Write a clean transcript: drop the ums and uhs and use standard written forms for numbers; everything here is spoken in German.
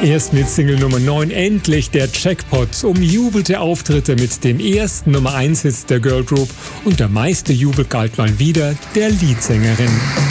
Erst mit Single Nummer 9 endlich der Jackpot. Umjubelte Auftritte mit dem ersten Nummer 1 Hit der Girl Group und der meiste Jubel galt mal wieder der Leadsängerin.